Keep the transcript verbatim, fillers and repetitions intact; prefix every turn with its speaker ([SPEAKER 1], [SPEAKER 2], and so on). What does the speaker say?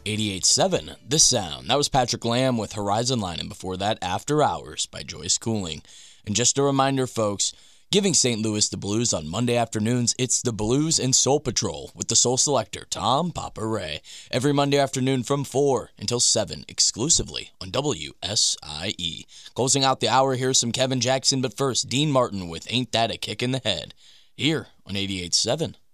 [SPEAKER 1] eighty-eight point seven, The Sound. That was Patrick Lamb with Horizon Line, and before that, After Hours by Joyce Cooling. And just a reminder, folks, giving Saint Louis the blues on Monday afternoons, it's the Blues and Soul Patrol with the Soul Selector, Tom Papa Ray. Every Monday afternoon from four until seven, exclusively on W S I E. Closing out the hour, here's some Kevin Jackson, but first, Dean Martin with Ain't That a Kick in the Head, here on eighty-eight point seven.